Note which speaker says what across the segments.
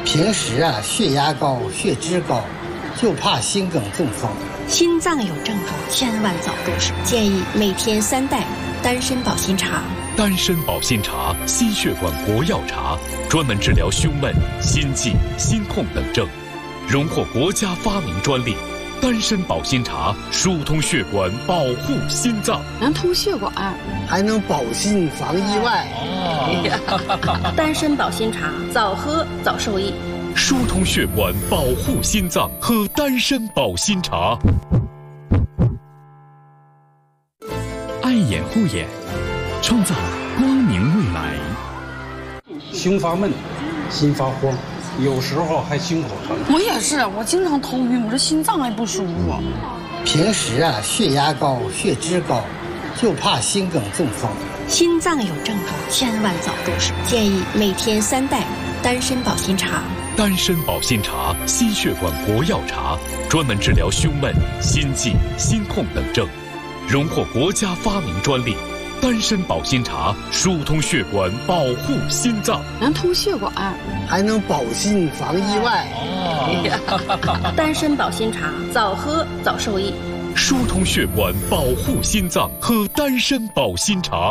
Speaker 1: 平时血压高、血脂高，就怕心梗中风。
Speaker 2: 心脏有症状，千万早重视。建议每天3袋丹参保心茶。
Speaker 3: 丹参保心茶，心血管国药茶，专门治疗胸闷、心悸、心痛等症，荣获国家发明专利。丹参保心茶疏通血管，保护心脏，
Speaker 4: 能通血管，
Speaker 1: 还能保心防意外。
Speaker 2: 丹参保心茶，早喝早受益。
Speaker 3: 疏通血管，保护心脏，喝丹参保心茶。
Speaker 5: 爱眼护眼，创造光明未来。
Speaker 6: 胸发闷，心发慌，有时候还心口疼。
Speaker 4: 我也是，我经常头晕，我这心脏还不舒服。
Speaker 1: 平时血压高、血脂高，就怕心梗中风。
Speaker 2: 心脏有症状，千万早重视。建议每天3袋丹参保心茶。
Speaker 3: 丹参保心茶，心血管国药茶，专门治疗胸闷、心悸、心痛等症，荣获国家发明专利。丹参保心茶疏通血管，保护心脏，
Speaker 4: 能通血管，
Speaker 1: 还能保心防意外。
Speaker 2: 丹参保心茶，早喝早受益。
Speaker 3: 疏通血管，保护心脏，喝丹参保心茶。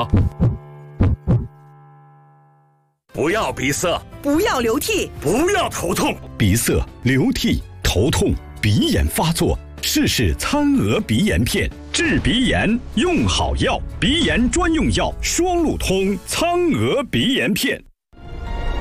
Speaker 7: 不要鼻塞，
Speaker 8: 不要流涕，
Speaker 7: 不要头痛。
Speaker 5: 鼻塞、流涕、头痛、鼻炎发作，试试餐鹅鼻炎片，治鼻炎用好药，鼻炎专用药双路通餐鹅鼻炎片。